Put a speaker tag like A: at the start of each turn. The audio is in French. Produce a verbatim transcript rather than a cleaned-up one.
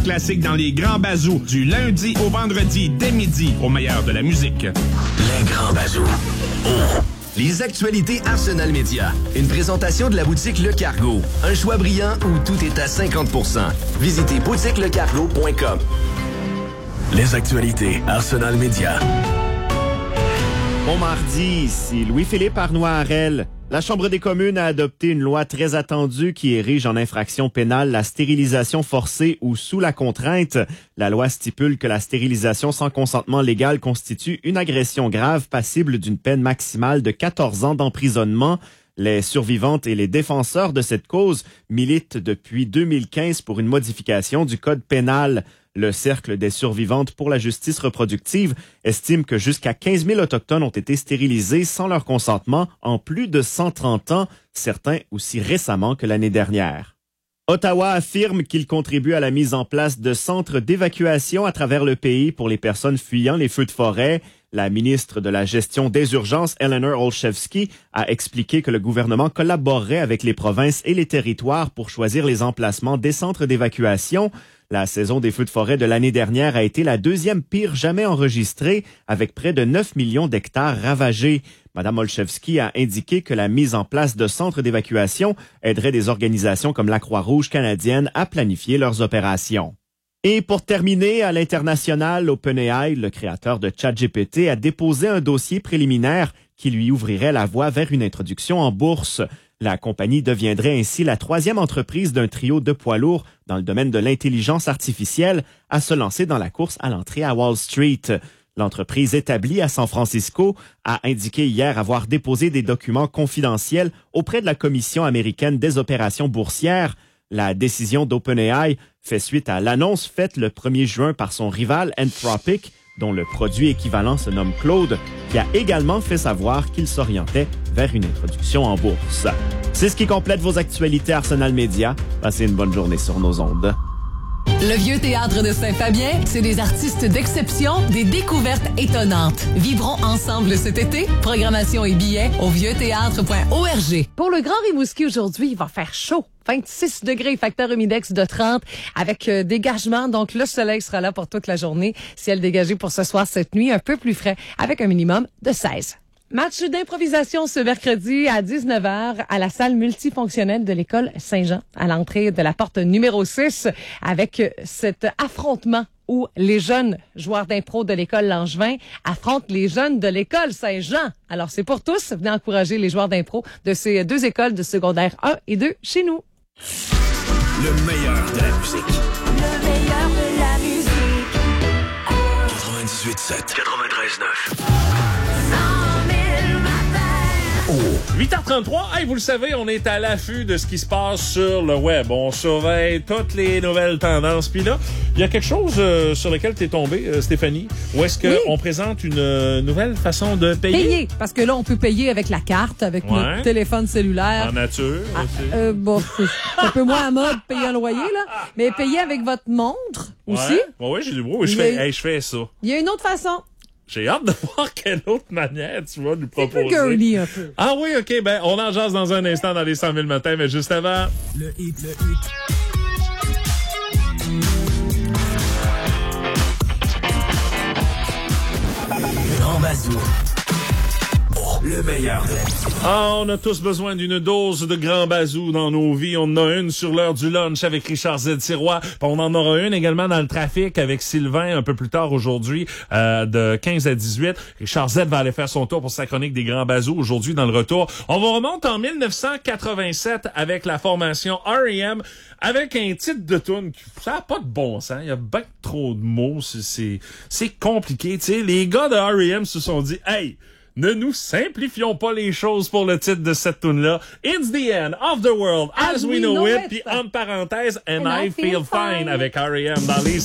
A: Classique dans les grands bazous, du lundi au vendredi dès midi, au meilleur de la musique.
B: Les grands bazous. Oh. Les actualités Arsenal Média. Une présentation de la boutique Le Cargo. Un choix brillant où tout est à cinquante pour cent. Visitez boutique le cargo point com. Les actualités Arsenal Média.
C: Bon mardi, ici Louis-Philippe Arnois-Harel. La Chambre des communes a adopté une loi très attendue qui érige en infraction pénale la stérilisation forcée ou sous la contrainte. La loi stipule que la stérilisation sans consentement légal constitue une agression grave passible d'une peine maximale de quatorze ans d'emprisonnement. Les survivantes et les défenseurs de cette cause militent depuis deux mille quinze pour une modification du code pénal. Le Cercle des survivantes pour la justice reproductive estime que jusqu'à quinze mille Autochtones ont été stérilisés sans leur consentement en plus de cent trente ans, certains aussi récemment que l'année dernière. Ottawa affirme qu'il contribue à la mise en place de centres d'évacuation à travers le pays pour les personnes fuyant les feux de forêt. La ministre de la Gestion des urgences, Eleanor Olszewski, a expliqué que le gouvernement collaborerait avec les provinces et les territoires pour choisir les emplacements des centres d'évacuation. La saison des feux de forêt de l'année dernière a été la deuxième pire jamais enregistrée, avec près de neuf millions d'hectares ravagés. Madame Olszewski a indiqué que la mise en place de centres d'évacuation aiderait des organisations comme la Croix-Rouge canadienne à planifier leurs opérations. Et pour terminer, à l'international, OpenAI, le créateur de ChatGPT, a déposé un dossier préliminaire qui lui ouvrirait la voie vers une introduction en bourse. La compagnie deviendrait ainsi la troisième entreprise d'un trio de poids lourds dans le domaine de l'intelligence artificielle à se lancer dans la course à l'entrée à Wall Street. L'entreprise établie à San Francisco a indiqué hier avoir déposé des documents confidentiels auprès de la Commission américaine des opérations boursières. La décision d'OpenAI fait suite à l'annonce faite le premier juin par son rival Anthropic, dont le produit équivalent se nomme Claude, qui a également fait savoir qu'il s'orientait vers une introduction en bourse. C'est ce qui complète vos actualités Arsenal Média. Passez une bonne journée sur nos ondes.
D: Le Vieux Théâtre de Saint-Fabien, c'est des artistes d'exception, des découvertes étonnantes. Vivrons ensemble cet été. Programmation et billets au vieux théâtre point org.
E: Pour le Grand Rimouski aujourd'hui, il va faire chaud. vingt-six degrés, facteur humidex de trente avec euh, dégagement. Donc, le soleil sera là pour toute la journée. Ciel dégagé pour ce soir, cette nuit, un peu plus frais avec un minimum de seize. Match d'improvisation ce mercredi à dix-neuf heures à la salle multifonctionnelle de l'école Saint-Jean, à l'entrée de la porte numéro six, avec cet affrontement où les jeunes joueurs d'impro de l'école Langevin affrontent les jeunes de l'école Saint-Jean. Alors, c'est pour tous. Venez encourager les joueurs d'impro de ces deux écoles de secondaire un et deux chez nous.
B: Le meilleur de la musique.
F: Le meilleur de la musique.
B: quatre-vingt-dix-huit sept. quatre-vingt-treize neuf.
G: huit heures trente-trois, hey, vous le savez, on est à l'affût de ce qui se passe sur le web. On surveille toutes les nouvelles tendances. Puis là, il y a quelque chose euh, sur lequel tu es tombée, euh, Stéphanie, où est-ce qu'on oui. présente une euh, nouvelle façon de payer?
E: Payer, parce que là, on peut payer avec la carte, avec ouais. notre téléphone cellulaire.
G: En nature
E: ah,
G: aussi.
E: Euh, bon, c'est un peu moins à mode, payer un loyer, là. Mais payer avec votre montre aussi.
G: Ouais, ouais, j'ai, ouais, je, fais, hey, je fais ça.
E: Il y a une autre façon.
G: J'ai hâte de voir quelle autre manière tu vas nous proposer.
E: C'est plus girly un peu.
G: Ah oui, OK. Ben, on en jase dans un instant dans les cent mille matins, mais juste avant...
B: Le hit, le hit. Grand Bazou. Oh, le meilleur de la musique.
G: Ah, on a tous besoin d'une dose de Grand Bazou dans nos vies. On en a une sur l'heure du lunch avec Richard Z. Sirois. On en aura une également dans le trafic avec Sylvain un peu plus tard aujourd'hui, euh, de quinze à dix-huit. Richard Z va aller faire son tour pour sa chronique des Grands Bazous aujourd'hui dans le retour. On va remonter en dix-neuf cent quatre-vingt-sept avec la formation R E M avec un titre de tune qui ça a pas de bon sens. Il y a bien trop de mots. C'est, c'est, c'est compliqué. Tu sais, les gars de R E M se sont dit, hey, ne nous simplifions pas les choses pour le titre de cette tune-là. It's the end of the world as, as we know, know it. Puis en parenthèse, and, and I, I feel, feel fine, fine avec R E M dans les